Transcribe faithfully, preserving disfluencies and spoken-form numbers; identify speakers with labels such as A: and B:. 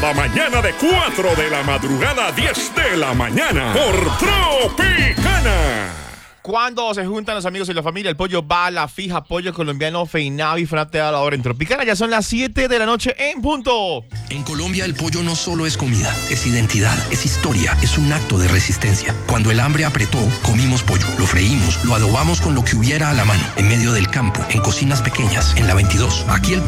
A: cada mañana de cuatro de la madrugada a diez de la mañana por Tropicana.
B: Cuando se juntan los amigos y la familia, el pollo bala, fija, pollo colombiano, feinado y frateado a la hora en Tropicana. Ya son las siete de la noche en punto.
C: En Colombia el pollo no solo es comida, es identidad, es historia, es un acto de resistencia. Cuando el hambre apretó, comimos pollo, lo freímos, lo adobamos con lo que hubiera a la mano, en medio del campo, en cocinas pequeñas, en la veintidós. Aquí el